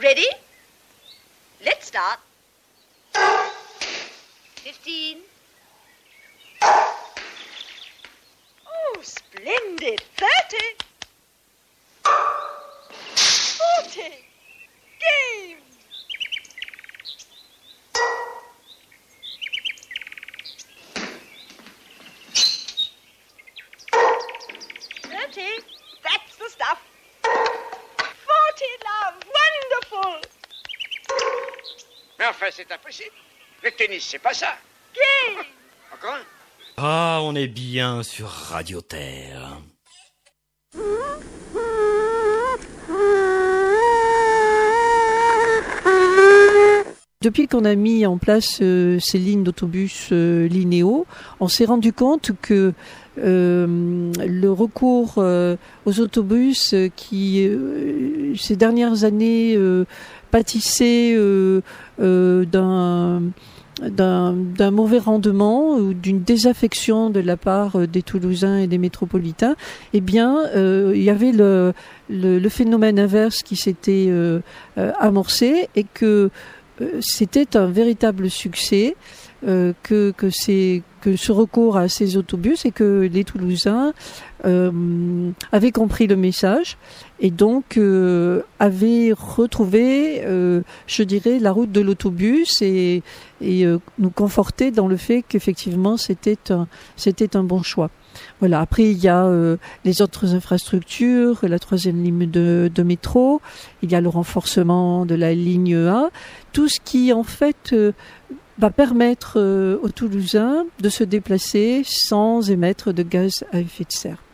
Ready? Let's start. 15. Oh, splendid. 30. 40. Game. 30. That's the stuff. 40, love. Wonderful. Mais enfin, c'est impossible. Le tennis, c'est pas ça. Game. Encore un? Ah, on est bien sur Radio Terre. Depuis qu'on a mis en place ces lignes d'autobus linéaux, on s'est rendu compte que le recours aux autobus qui, ces dernières années, pâtissait d'un mauvais rendement ou d'une désaffection de la part des Toulousains et des métropolitains, eh bien, il y avait le phénomène inverse qui s'était amorcé et que c'était un véritable succès que ce recours à ces autobus et que les Toulousains avaient compris le message et donc avaient retrouvé, je dirais, la route de l'autobus et nous conforter dans le fait qu'effectivement c'était un bon choix. Voilà. Après, il y a les autres infrastructures, la 3e ligne de métro, il y a le renforcement de la ligne A, tout ce qui en fait va permettre aux Toulousains de se déplacer sans émettre de gaz à effet de serre.